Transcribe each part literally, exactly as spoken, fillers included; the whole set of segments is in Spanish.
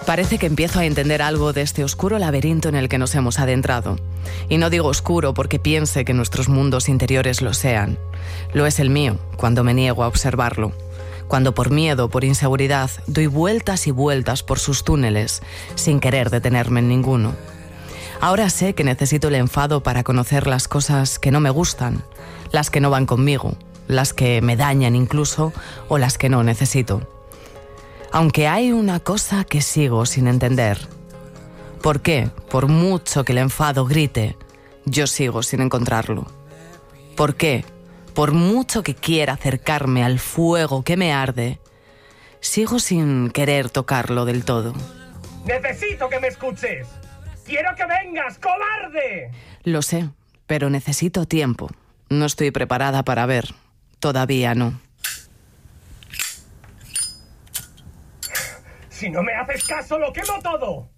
Parece que empiezo a entender algo de este oscuro laberinto en el que nos hemos adentrado. Y no digo oscuro porque piense que nuestros mundos interiores lo sean. Lo es el mío, cuando me niego a observarlo. Cuando por miedo, por inseguridad, doy vueltas y vueltas por sus túneles, sin querer detenerme en ninguno. Ahora sé que necesito el enfado para conocer las cosas que no me gustan, las que no van conmigo, las que me dañan incluso, o las que no necesito. Aunque hay una cosa que sigo sin entender. ¿Por qué, por mucho que el enfado grite, yo sigo sin encontrarlo? ¿Por qué, por mucho que quiera acercarme al fuego que me arde, sigo sin querer tocarlo del todo? ¡Necesito que me escuches! ¡Quiero que vengas, cobarde! Lo sé, pero necesito tiempo. No estoy preparada para ver. Todavía no. Si no me haces caso, lo quemo todo.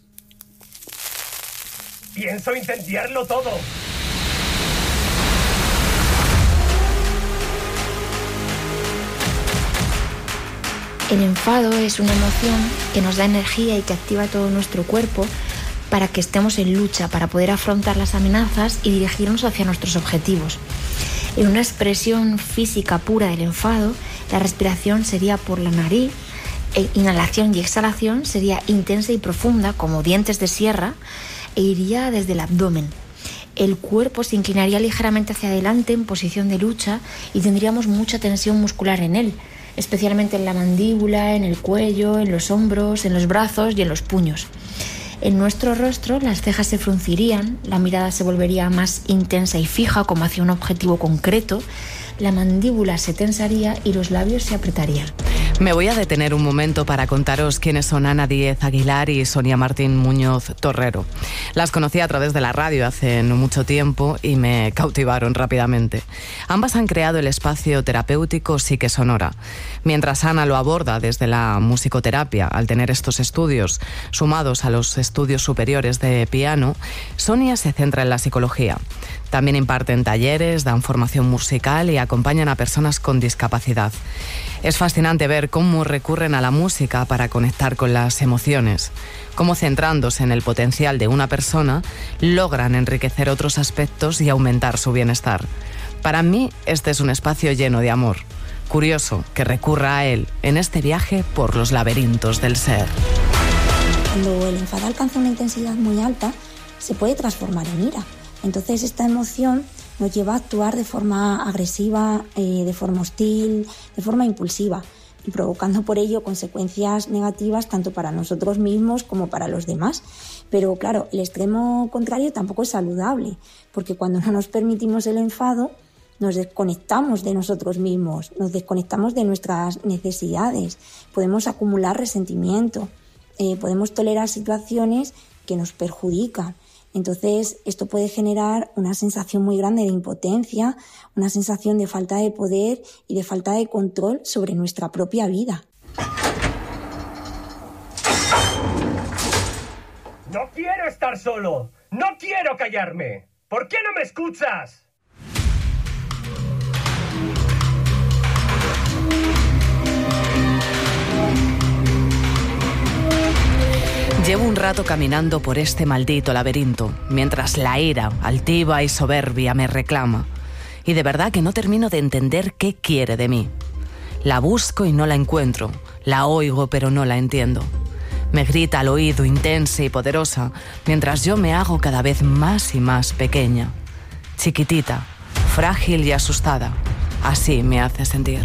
Pienso incendiarlo todo. El enfado es una emoción que nos da energía y que activa todo nuestro cuerpo para que estemos en lucha, para poder afrontar las amenazas y dirigirnos hacia nuestros objetivos. En una expresión física pura del enfado, la respiración sería por la nariz, inhalación y exhalación sería intensa y profunda como dientes de sierra e iría desde el abdomen. El cuerpo se inclinaría ligeramente hacia adelante en posición de lucha y tendríamos mucha tensión muscular en él, especialmente en la mandíbula, en el cuello, en los hombros, en los brazos y en los puños. En nuestro rostro las cejas se fruncirían, la mirada se volvería más intensa y fija como hacia un objetivo concreto, la mandíbula se tensaría y los labios se apretarían. Me voy a detener un momento para contaros quiénes son Ana Díez Aguilar y Sonia Martín Muñoz Torrero. Las conocí a través de la radio hace no mucho tiempo y me cautivaron rápidamente. Ambas han creado el espacio terapéutico Psique Sonora. Mientras Ana lo aborda desde la musicoterapia, al tener estos estudios sumados a los estudios superiores de piano, Sonia se centra en la psicología. También imparten talleres, dan formación musical y acompañan a personas con discapacidad. Es fascinante ver cómo recurren a la música para conectar con las emociones, cómo centrándose en el potencial de una persona logran enriquecer otros aspectos y aumentar su bienestar. Para mí, este es un espacio lleno de amor. Curioso que recurra a él en este viaje por los laberintos del ser. Cuando el enfado alcanza una intensidad muy alta, se puede transformar en ira. Entonces esta emoción nos lleva a actuar de forma agresiva, eh, de forma hostil, de forma impulsiva, y provocando por ello consecuencias negativas tanto para nosotros mismos como para los demás. Pero claro, el extremo contrario tampoco es saludable, porque cuando no nos permitimos el enfado, nos desconectamos de nosotros mismos, nos desconectamos de nuestras necesidades, podemos acumular resentimiento, eh, podemos tolerar situaciones que nos perjudican. Entonces, esto puede generar una sensación muy grande de impotencia, una sensación de falta de poder y de falta de control sobre nuestra propia vida. ¡No quiero estar solo! ¡No quiero callarme! ¿Por qué no me escuchas? Llevo un rato caminando por este maldito laberinto, mientras la ira, altiva y soberbia, me reclama. Y de verdad que no termino de entender qué quiere de mí. La busco y no la encuentro, la oigo pero no la entiendo. Me grita al oído intensa y poderosa, mientras yo me hago cada vez más y más pequeña. Chiquitita, frágil y asustada. Así me hace sentir.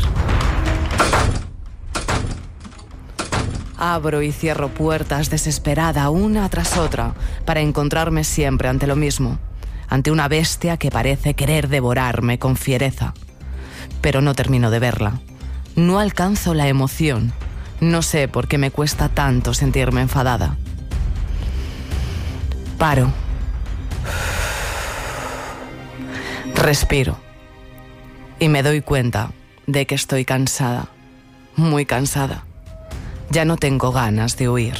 Abro y cierro puertas desesperada una tras otra para encontrarme siempre ante lo mismo, ante una bestia que parece querer devorarme con fiereza. Pero no termino de verla. No alcanzo la emoción. No sé por qué me cuesta tanto sentirme enfadada. Paro. Respiro. Y me doy cuenta de que estoy cansada, muy cansada. Ya no tengo ganas de huir.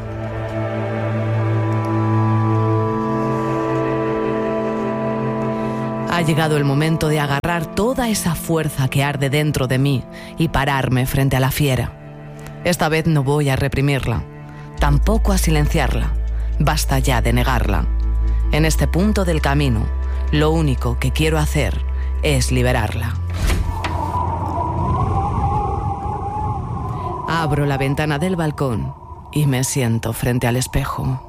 Ha llegado el momento de agarrar toda esa fuerza que arde dentro de mí y pararme frente a la fiera. Esta vez no voy a reprimirla. tampoco a silenciarla. Basta ya de negarla. En este punto del camino, lo único que quiero hacer es liberarla. Abro la ventana del balcón y me siento frente al espejo.